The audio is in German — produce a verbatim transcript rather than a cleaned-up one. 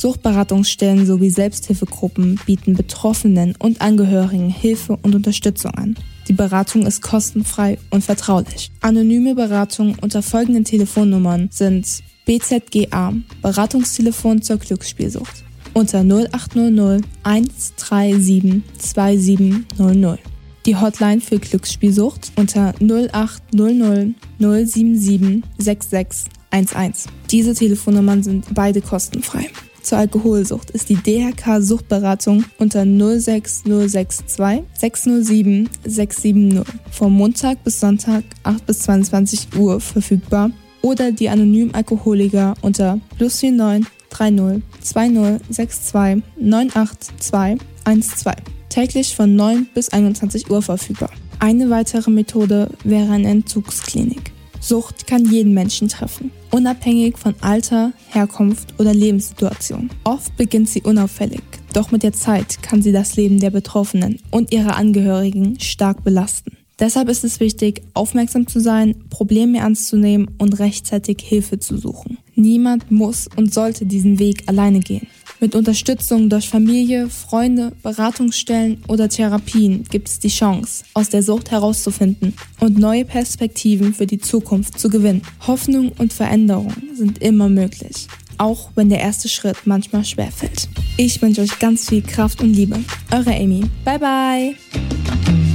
Suchtberatungsstellen sowie Selbsthilfegruppen bieten Betroffenen und Angehörigen Hilfe und Unterstützung an. Die Beratung ist kostenfrei und vertraulich. Anonyme Beratungen unter folgenden Telefonnummern sind B Z G A, Beratungstelefon zur Glücksspielsucht, unter null acht null null eins drei sieben zwei sieben null null. Die Hotline für Glücksspielsucht unter null acht null null null sieben sieben sechs sechs eins eins. Diese Telefonnummern sind beide kostenfrei. Zur Alkoholsucht ist die D H K Suchtberatung unter null sechs null sechs zwei sechs null sieben sechs sieben null vom Montag bis Sonntag acht bis zweiundzwanzig Uhr verfügbar oder die anonymen Alkoholiker unter plus neun drei null zwei null sechs zwei neun acht zwei eins zwei. Täglich von neun bis einundzwanzig Uhr verfügbar. Eine weitere Methode wäre eine Entzugsklinik. Sucht kann jeden Menschen treffen, unabhängig von Alter, Herkunft oder Lebenssituation. Oft beginnt sie unauffällig, doch mit der Zeit kann sie das Leben der Betroffenen und ihrer Angehörigen stark belasten. Deshalb ist es wichtig, aufmerksam zu sein, Probleme ernst zu nehmen und rechtzeitig Hilfe zu suchen. Niemand muss und sollte diesen Weg alleine gehen. Mit Unterstützung durch Familie, Freunde, Beratungsstellen oder Therapien gibt es die Chance, aus der Sucht herauszufinden und neue Perspektiven für die Zukunft zu gewinnen. Hoffnung und Veränderung sind immer möglich, auch wenn der erste Schritt manchmal schwerfällt. Ich wünsche euch ganz viel Kraft und Liebe. Eure Amy. Bye bye!